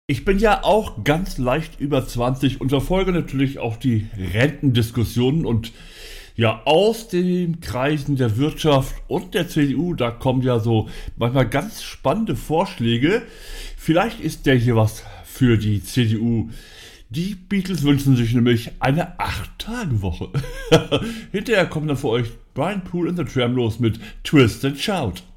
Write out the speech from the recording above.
Ich bin ja auch ganz leicht über 20 und verfolge natürlich auch die Rentendiskussionen und ja, aus den Kreisen der Wirtschaft und der CDU, da kommen ja so manchmal ganz spannende Vorschläge. Vielleicht ist der hier was für die CDU. Die Beatles wünschen sich nämlich eine 8-Tage-Woche. Hinterher kommt dann für euch Brian Poole in the Tram los mit Twist and Shout.